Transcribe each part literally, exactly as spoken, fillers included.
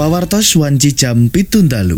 Pawartos wanci jam pitu dalu.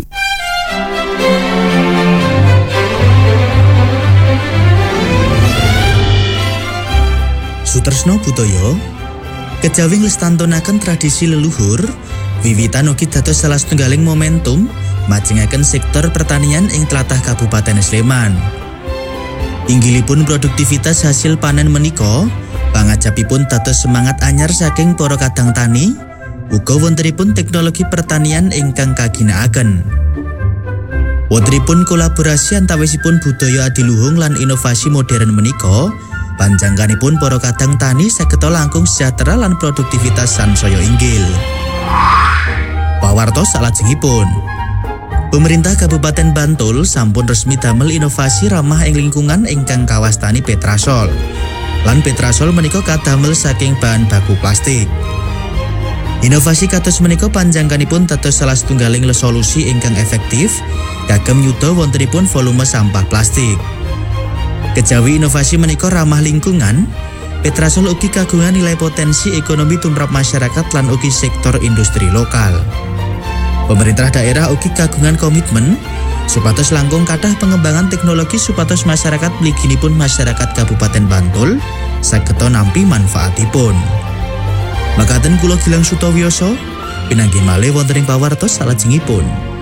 Sutresno budaya kejawi nglestantunaken tradisi leluhur, wiwitan ugi dados salah setunggaling momentum majengaken sektor pertanian ing tlatah Kabupaten Sleman. Inggilipun produktivitas hasil panen menika pangajapipun dados semangat anyar saking para kadang tani, uga wontenipun teknologi pertanian ingkang kaginakaken. Wontenipun kolaborasi antawisipun budaya adiluhung lan inovasi modern menika, panjangkanipun para kadang tani sageta langkung sejahtera lan produktivitas sansaya inggil. Pawartos salajengipun, pemerintah Kabupaten Bantul sampun resmi damel inovasi ramah ing lingkungan ingkang kawastani Petrasol. Lan Petrasol menika kadamel saking bahan baku plastik. Inovasi kados menika panjangkanipun dados salah setunggaling solusi ingkang efektif kagem nyuda wontenipun volume sampah plastik. Kejawi inovasi menika ramah lingkungan, Petrasol ugi kagungan nilai potensi ekonomi tumrap masyarakat lan ugi sektor industri lokal. Pemerintah daerah ugi kagungan komitmen supados langkung kathah pengembangan teknologi supados masyarakat mliginipun masyarakat Kabupaten Bantul sageta nampi manfaatipun. Makaten kula Gilang Sutawioso pinanggih malih wonten ing pawartos salajengipun.